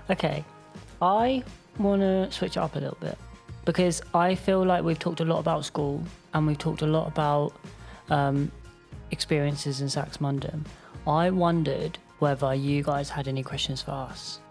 Okay, I want to switch it up a little bit because I feel like we've talked a lot about school and we've talked a lot about experiences in Saxmundham. I wondered whether you guys had any questions for us.